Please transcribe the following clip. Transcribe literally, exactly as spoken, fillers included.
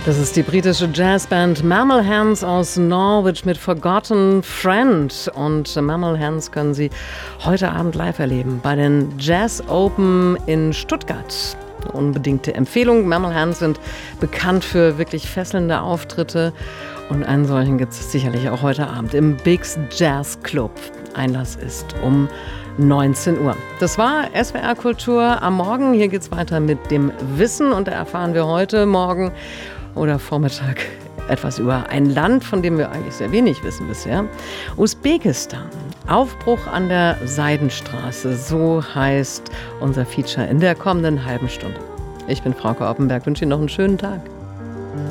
Das ist die britische Jazzband Mammal Hands aus Norwich mit Forgotten Friend. Und Mammal Hands können Sie heute Abend live erleben bei den Jazz Open in Stuttgart. Eine unbedingte Empfehlung. Mammal Hands sind bekannt für wirklich fesselnde Auftritte. Und einen solchen gibt es sicherlich auch heute Abend im Biggs Jazz Club. Einlass ist um neunzehn Uhr. Das war S W R Kultur am Morgen. Hier geht es weiter mit dem Wissen. Und da erfahren wir heute Morgen oder Vormittag etwas über ein Land, von dem wir eigentlich sehr wenig wissen bisher. Usbekistan. Aufbruch an der Seidenstraße. So heißt unser Feature in der kommenden halben Stunde. Ich bin Frauke Oppenberg, wünsche Ihnen noch einen schönen Tag.